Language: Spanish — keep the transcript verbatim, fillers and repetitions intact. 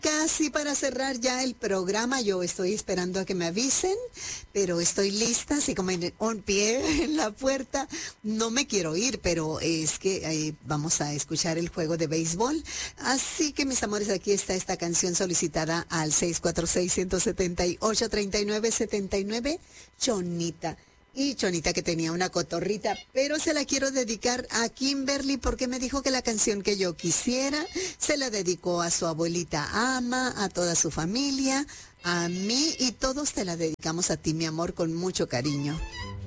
Casi para cerrar ya el programa, yo estoy esperando a que me avisen, pero estoy lista, así como en un pie en la puerta. No me quiero ir, pero es que eh, vamos a escuchar el juego de béisbol. Así que, mis amores, aquí está esta canción solicitada al seis cuatro seis, uno siete ocho, tres nueve siete nueve, Chonita. Y Chonita, que tenía una cotorrita, pero se la quiero dedicar a Kimberly porque me dijo que la canción que yo quisiera se la dedicó a su abuelita Ama, a toda su familia, a mí, y todos te la dedicamos a ti, mi amor, con mucho cariño.